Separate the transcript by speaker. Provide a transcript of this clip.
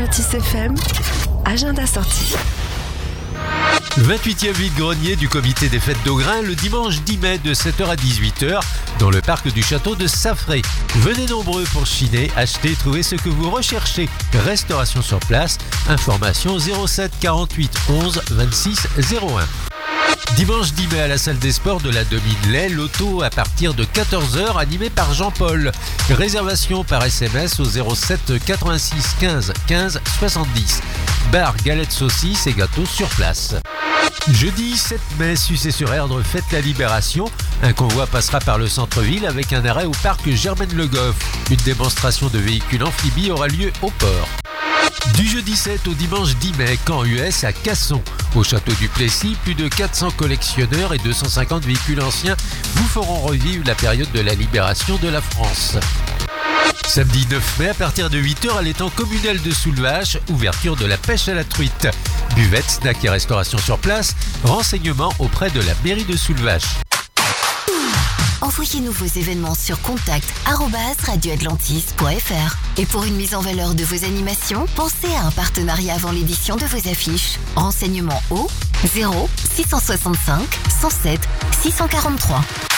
Speaker 1: Atlantis FM, agenda sorti.
Speaker 2: 28e vide-grenier du comité des fêtes d'Augrain le dimanche 10 mai de 7h à 18h dans le parc du château de Saffré. Venez nombreux pour chiner, acheter, trouver ce que vous recherchez. Restauration sur place, information 07 48 11 26 01. Dimanche 10 mai à la salle des sports de la Domine-Lay, loto à partir de 14h animé par Jean-Paul. Réservation par SMS au 07 86 15 15 70. Bar, galettes saucisses et gâteaux sur place. Jeudi 7 mai, Sucé-sur-Erdre fête la Libération. Un convoi passera par le centre-ville avec un arrêt au parc Germaine-Le-Goff. Une démonstration de véhicules amphibies aura lieu au port. Du jeudi 7 au dimanche 10 mai, camp US à Casson. Au château du Plessis, plus de 400 collectionneurs et 250 véhicules anciens vous feront revivre la période de la libération de la France. Samedi 9 mai, à partir de 8h à l'étang communal de Soulvache, ouverture de la pêche à la truite. Buvette, snack et restauration sur place, renseignements auprès de la mairie de Soulvache.
Speaker 3: Envoyez-nous vos événements sur contact@radioatlantis.fr. Et pour une mise en valeur de vos animations, pensez à un partenariat avant l'édition de vos affiches. Renseignements au 0 665 107 643.